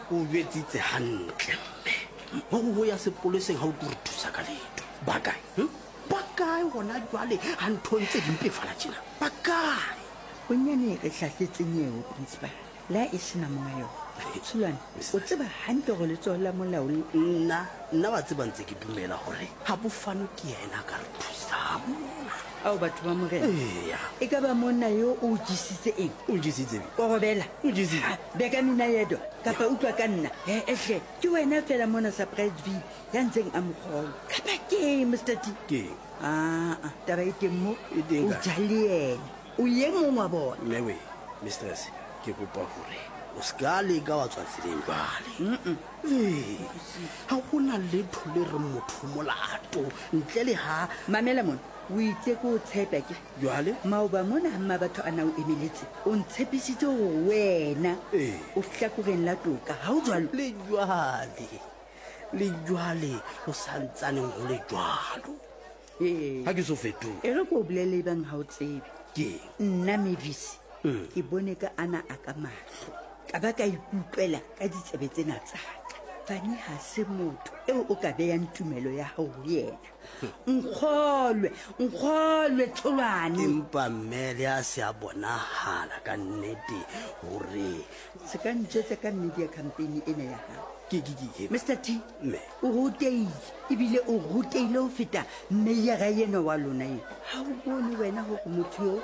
o jwetsitse hantle go ya sepoleseng ga o tlo re thusa ka leto ba kae gona jwale ga ntho ntse di mpefala tjena ba kae bonyane re hlahletseng eo principal la e sena monga yona Tshulwane o tseba hantle go letsogo la molao nna ba tseba ntse ke dumela gore ga bofano ke yena ka re thusang ao batho ba morena eya e ka ba monna yo o jesitse eng o jesitse korobela o jesitse beka mina yedo kapa utlwa ka nna ehle ke wena fela mona surprise v ya ntseng a mogolo kapa ke Mr. T ke taba e teng mo E teng o kae? ja le ena o ye mong wa bona mmewe mistress ke kopa gore o ska leka wa tswa tseleng jwale ga gona letho le re motho molato ntle le ga mamela mona o itse ko o tshepa ke jwale maoba mona gamma batho a na o emeletse o ntshepisitse gore wena Ee. o hlakoreng la toka ga o jalo le jwale o santsaneng go le jwalo ga ke so fetole e re ko o bolele bang ga o tsebe ke nna Mavis ke bone ka ana a ka mahlo ka ba ka ikutlwela ka ditsebe tsena tsaka fane ga se motho eo o ka beyang tumelo ya gago go yena nkgolwe Tholwane empa mmele a se a bonagala ka nnete gore se ka ntšetse ka media campaign ena ya gago ke Mr. T mme o ruteile ebile o ruteile ho feta meiara ena wa lona eo ga o bone wena gore motho yo